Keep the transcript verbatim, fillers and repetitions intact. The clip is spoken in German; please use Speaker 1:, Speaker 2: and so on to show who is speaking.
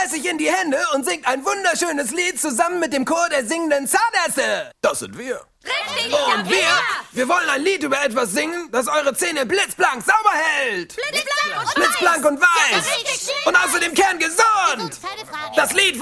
Speaker 1: sich in die Hände und singt ein wunderschönes Lied zusammen mit dem Chor der singenden Zahnärzte. Das sind wir.
Speaker 2: Richtig!
Speaker 1: Und
Speaker 2: ja,
Speaker 1: wir, wir wollen ein Lied über etwas singen, das eure Zähne blitzblank sauber hält.
Speaker 2: Blitzblank und
Speaker 1: Blitzblank und weiß.
Speaker 2: Ja, richtig.
Speaker 1: Und außerdem kerngesund.
Speaker 2: Keine Frage.
Speaker 1: Das Lied